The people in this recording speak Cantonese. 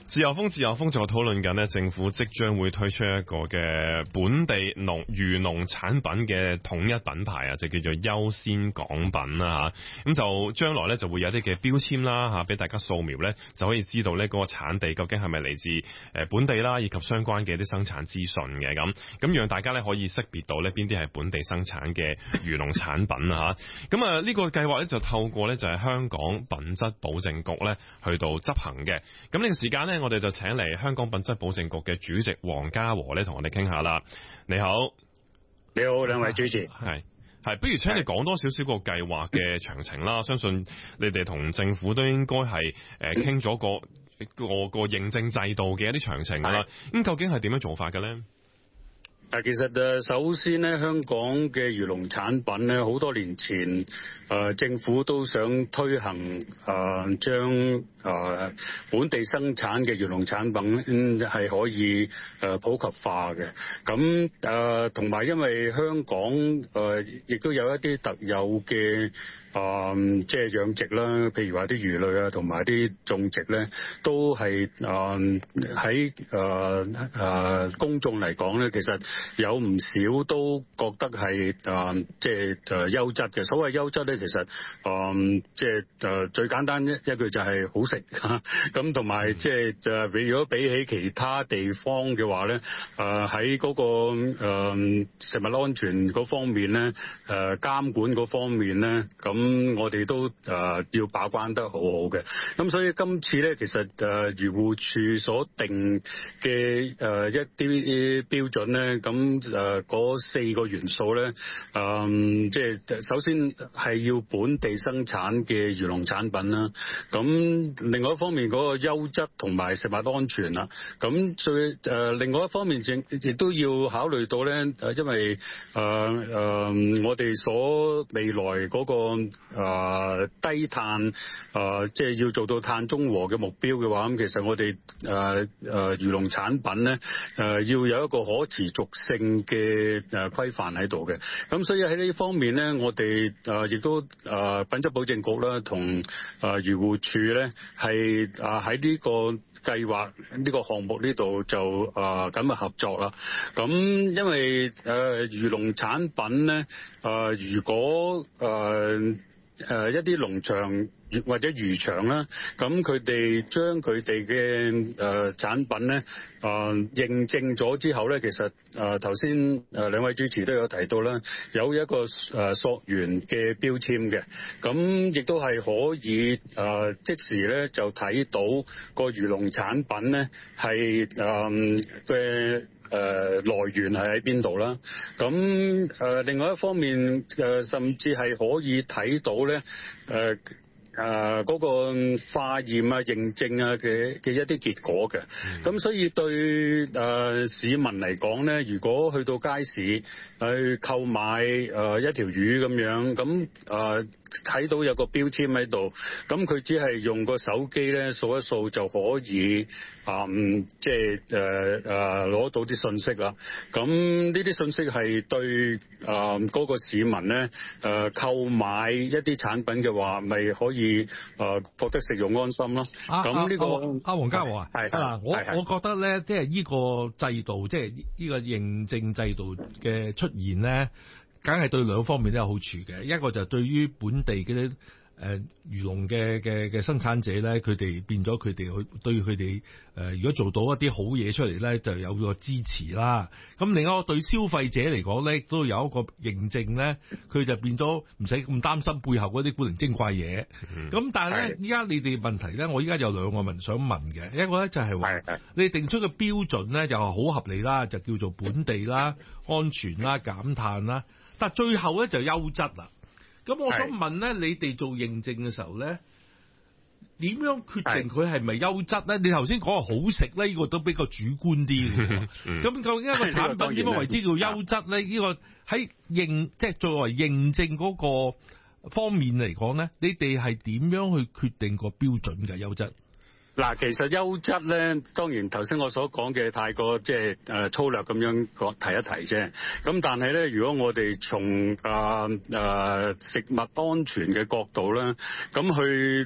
自由風就討論緊呢，政府即將會推出一個嘅本地漁農產品嘅統一品牌啊，就叫做優先港品啦嚇。咁就將來呢，就會有啲嘅標籤啦嚇，俾大家掃描呢，就可以知道呢嗰個產地究竟係咪嚟自本地啦，以及相關嘅啲生產資訊嘅咁讓大家呢可以識別到呢邊啲係本地生產嘅漁農產品啊嚇。咁啊呢個計劃呢，就透過呢，就係香港品質保證局呢去到執行嘅。咁呢個時間呢，我哋就請嚟香港品質保證局嘅主席黃家和咧，同我哋傾下啦。你好， 你好，兩位主持。 係，不如請你講多少少個計劃嘅詳情啦。相信你哋同政府都應該係傾咗個認證制度嘅一啲詳情啦。咁究竟係點樣做法嘅咧？ 其實首先咧，香港嘅漁農產品咧，好多年前政府都想推行將本地生產嘅漁農產品係可以普及化嘅。咁同埋因為香港亦都有一啲特有嘅即係養殖啦，譬如話啲魚類啊，同埋啲種植咧，都係喺公眾嚟講咧，其實有唔少都覺得係即係優質嘅。所謂優質咧，其實即係最簡單一句就係好食咁，同埋即係如果比起其他地方嘅話咧，喺嗰個食物安全嗰方面咧，監管嗰方面咧，咁我哋都要把關得好好嘅。咁所以今次咧，其實漁護署所定嘅一啲標準咧，咁嗰4個元素咧，即係首先係要本地生產嘅漁農產品啦。咁另外一方面嗰個優質同埋食物安全啦。咁另外一方面亦都要考慮到咧，因為我哋所未來嗰個低碳即係要做到碳中和嘅目標嘅話，咁其實我哋漁農產品咧要有一個可持續性嘅規範喺度嘅。咁所以喺呢方面咧，我哋亦都品質保證局啦同漁護署咧係喺呢個計劃呢個項目呢度就緊密合作啦。咁因為漁農產品咧如果一啲農場或者漁場啦，咁佢哋將佢哋嘅產品咧認證咗之後咧，其實頭先兩位主持都有提到啦，有一個溯源嘅標籤嘅，咁亦都係可以即時咧就睇到個漁農產品咧係嘅來源係喺邊度啦。咁另外一方面甚至係可以睇到咧嗰個化驗啊、認證啊嘅一啲結果嘅。咁所以對市民嚟講咧，如果去到街市去購買一條魚咁樣，咁睇到有個標籤喺度，咁佢只係用個手機咧掃一掃就可以即係攞到啲信息啦。咁呢啲信息係對嗰個市民咧購買一啲產品嘅話，咪可以覺得食用安心咯。咁呢個黃家和啊，嗱，我覺得咧，即係呢個制度，即係呢個認證制度嘅出現咧，梗係對兩方面都有好處嘅。一個就係對於本地嗰啲漁農嘅生產者咧，佢哋變咗佢哋去對佢哋如果做到一啲好嘢出嚟咧，就有個支持啦。咁另外一個對消費者嚟講咧，都有一個認證咧，佢就變咗唔使咁擔心背後嗰啲古靈精怪嘢。咁但係咧，依家你哋問題咧，我依家有兩個想問嘅。一個咧就係話，你定出嘅標準咧就係好合理啦，就叫做本地啦、安全啦、減碳啦。但最後咧就優質啦。咁我想問咧，你哋做認證嘅時候咧，點樣決定佢係咪優質咧？你頭先講話好食咧，呢個都比較主觀啲嘅。咁究竟一個產品點樣為之叫優質咧？呢個喺即係作為認證嗰個方面嚟講咧，你哋係點樣去決定個標準嘅優質？ 嗱，其實優質咧，當然頭先我所講嘅太過即係粗略咁樣提一提啫。咁但係咧，如果我哋從食物安全嘅角度咧，咁去